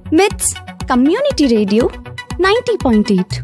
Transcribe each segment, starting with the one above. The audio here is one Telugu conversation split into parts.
మిట్స్ కమ్యూనిటీ రేడియో 90.8.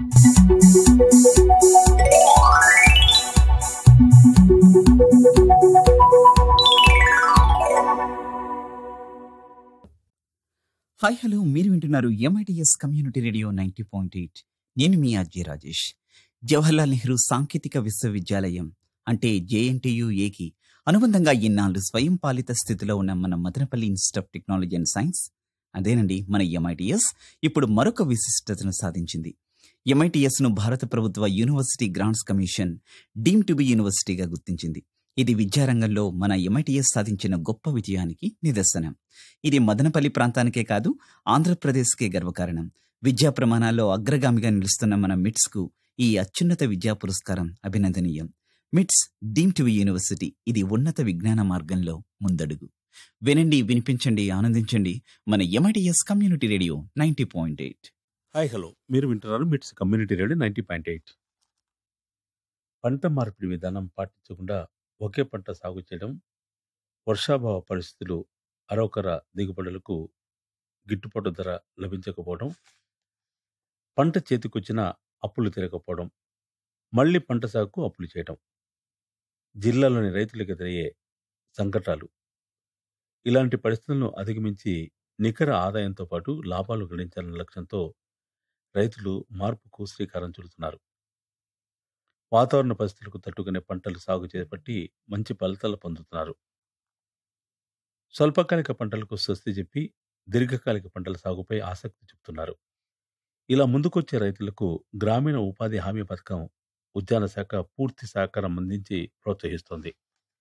హాయ్ హలో, మీరు వింటున్నారు ఎంఐటిఎస్ కమ్యూనిటీ రేడియో 90.8. నేను మీ ఆర్జే రాజేష్. జవహర్లాల్ నెహ్రూ సాంకేతిక విశ్వవిద్యాలయం అంటే JNTU-Aకి అనుబంధంగా ఇన్నాళ్ళు స్వయం పాలిత స్థితిలో ఉన్న మన Madanapalle institute of technology and science, అదేనండి మన ఎంఐటిఎస్, ఇప్పుడు మరొక విశిష్టతను సాధించింది. ఎంఐటిఎస్ను భారత ప్రభుత్వ university grants commission deem to be యూనివర్సిటీగా గుర్తించింది. ఇది విద్యారంగంలో మన ఎంఐటిఎస్ సాధించిన గొప్ప విజయానికి నిదర్శనం. ఇది మదనపల్లి ప్రాంతానికే కాదు, ఆంధ్రప్రదేశ్కే గర్వకారణం. విద్యా ప్రమాణాల్లో అగ్రగామిగా నిలుస్తున్న మన మిట్స్కు ఈ అత్యున్నత విద్యా పురస్కారం అభినందనీయం. మిట్స్ డీమ్ టు బి యూనివర్సిటీ, ఇది ఉన్నత విజ్ఞాన మార్గంలో ముందడుగు. వినండి, వినిపించండి, ఆనందించండి మన MITS community radio 90.8. Hi hello, మీరు వింటున్నారు మిట్స్ కమ్యూనిటీ రేడియో 90.8. పంట మార్పిడి విధానం పాటించకుండా ఒకే పంట సాగు చేయడం, వర్షాభావ పరిస్థితులు, అరొకర దిగుబడులకు గిట్టుబాటు ధర లభించకపోవడం, పంట చేతికొచ్చిన అప్పులు తీరకపోవడం, మళ్ళీ పంట సాగుకు అప్పులు చేయడం జిల్లాలోని రైతులకు ఎదురయ్యే సంకటాలు. ఇలాంటి పరిస్థితులను అధిగమించి నికర ఆదాయంతో పాటు లాభాలు గడించాలన్న లక్ష్యంతో రైతులు మార్పుకు శ్రీకారం చుడుతున్నారు. వాతావరణ పరిస్థితులకు తట్టుకునే పంటలు సాగు చేపట్టి మంచి ఫలితాలు పొందుతున్నారు. స్వల్పకాలిక పంటలకు స్వస్తి చెప్పి దీర్ఘకాలిక పంటల సాగుపై ఆసక్తి చూపుతున్నారు. ఇలా ముందుకొచ్చే రైతులకు గ్రామీణ ఉపాధి హామీ పథకం, ఉద్యాన శాఖ పూర్తి సహకారం అందించి ప్రోత్సహిస్తోంది.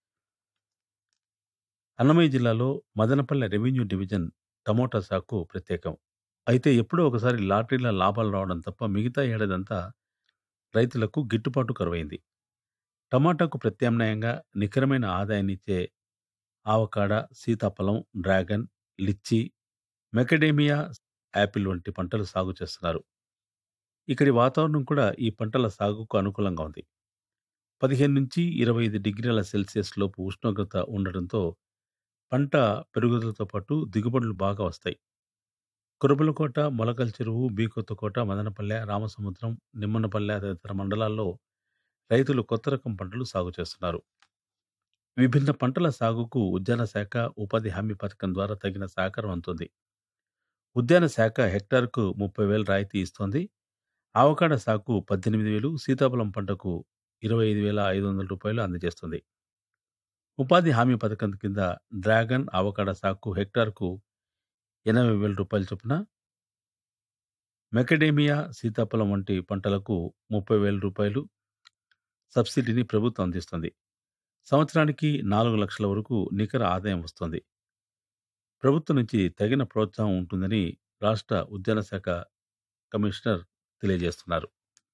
అన్నమయ్య జిల్లాలో మదనపల్లె రెవెన్యూ డివిజన్ టమోటా సాగు ప్రత్యేకం. అయితే ఎప్పుడో ఒకసారి లాటరీల లాభాలు రావడం తప్ప మిగతా ఏడాదంతా రైతులకు గిట్టుబాటు కరువైంది. టమాటాకు ప్రత్యామ్నాయంగా నికరమైన ఆదాయాన్నిచ్చే ఆవకాడ, సీతాఫలం, డ్రాగన్, లిచ్చి, మెకడేమియా, యాపిల్ వంటి పంటలు సాగు చేస్తున్నారు. ఇక్కడి వాతావరణం కూడా ఈ పంటల సాగుకు అనుకూలంగా ఉంది. 15 నుంచి 25 డిగ్రీల సెల్సియస్ లోపు ఉష్ణోగ్రత ఉండడంతో పంట పెరుగుదలతో పాటు దిగుబడులు బాగా వస్తాయి. కురబలకోట, మొలకల చెరువు, బీకొత్తకోట, మదనపల్లె, రామసముద్రం, నిమ్మనపల్లె తదితర మండలాల్లో రైతులు కొత్త రకం పంటలు సాగు చేస్తున్నారు. విభిన్న పంటల సాగుకు ఉద్యాన శాఖ ఉపాధి హామీ పథకం ద్వారా తగిన సహకారం అందుతుంది. ఉద్యాన శాఖ హెక్టార్కు 30,000 రాయితీ ఇస్తోంది. ఆవకాడ సాగుకు 18,000, సీతాఫలం పంటకు 25,500 రూపాయలు అందజేస్తుంది. ఉపాధి హామీ పథకం కింద డ్రాగన్, ఆవకాడ సాగుకు హెక్టార్కు 80,000 రూపాయల చొప్పున, మెకడేమియా, సీతాఫలం వంటి పంటలకు 30,000 రూపాయలు సబ్సిడీని ప్రభుత్వం అందిస్తుంది. సంవత్సరానికి 4 లక్షల వరకు నికర ఆదాయం వస్తుంది. ప్రభుత్వం నుంచి తగిన ప్రోత్సాహం ఉంటుందని రాష్ట్ర ఉద్యాన శాఖ కమిషనర్ తెలియజేస్తున్నారు.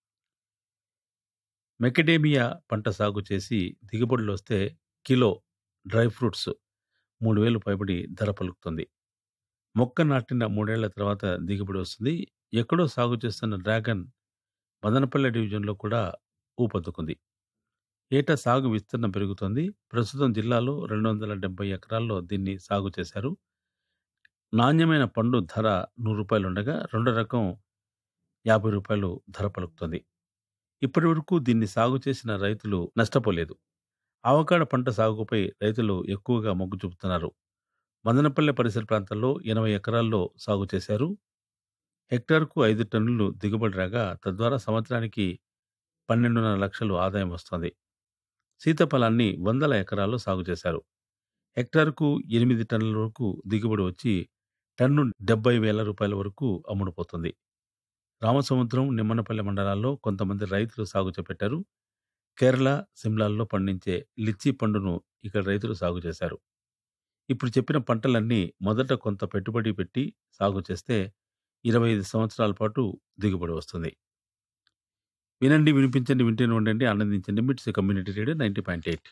మెకడేమియా పంట సాగు చేసి దిగుబడులు వస్తే కిలో డ్రై ఫ్రూట్స్ 3,000 పైబడి ధర పలుకుతుంది. మొక్క నాటిన 3 ఏళ్ల తర్వాత దిగుబడి వస్తుంది. ఎక్కడో సాగు చేస్తున్న డ్రాగన్ మదనపల్లె డివిజన్లో కూడా ఊపందుకుంది. ఏటా సాగు విస్తీర్ణం పెరుగుతోంది. ప్రస్తుతం జిల్లాలో 270 ఎకరాల్లో దీన్ని సాగు చేశారు. నాణ్యమైన పండు ధర 100 రూపాయలు ఉండగా రెండో రకం 50 రూపాయలు ధర పలుకుతుంది. ఇప్పటి వరకు దీన్ని సాగు చేసిన రైతులు నష్టపోలేదు. ఆవకాడ పంట సాగుపై రైతులు ఎక్కువగా మొగ్గు చూపుతున్నారు. మదనపల్లె పరిసర ప్రాంతాల్లో 80 ఎకరాల్లో సాగు చేశారు. హెక్టార్కు 5 టన్నులు దిగుబడి రాగా తద్వారా సంవత్సరానికి 12.5 లక్షలు ఆదాయం వస్తోంది. సీతాఫలాన్ని 100 ఎకరాల్లో సాగు చేశారు. హెక్టార్కు 8 టన్నుల వరకు దిగుబడి వచ్చి టన్ను 70,000 రూపాయల వరకు అమ్ముడుపోతుంది. రామసముద్రం, నిమ్మనపల్లె మండలాల్లో కొంతమంది రైతులు సాగు చేపట్టారు. కేరళ, సిమ్లాల్లో పండించే లిచ్చి పండును ఇక్కడ రైతులు సాగు చేశారు. ఇప్పుడు చెప్పిన పంటలన్నీ మొదట కొంత పెట్టుబడి పెట్టి సాగు చేస్తే 25 సంవత్సరాల పాటు దిగుబడి వస్తుంది. వినండి, వినిపించండి, వింటూనే ఉండండి, ఆనందించండి. మిట్స్ కమ్యూనిటీ రేడియో 90.8.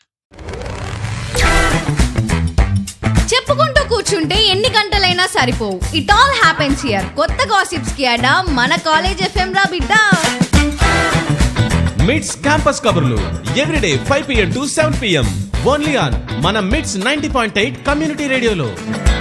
చెప్పుకుంటూ కూర్చుంటే ఎన్ని గంటలైనా సరిపోవు. It all happens here. కొత్త గాసిప్స్ కి అడా మన కాలేజ్ ఎఫ్ఎం రా బిడ్డ. మిట్స్ క్యాంపస్ కబుర్లు everyday 5 PM to 7 PM only on మన మిట్స్ 90.8 కమ్యూనిటీ రేడియోలో.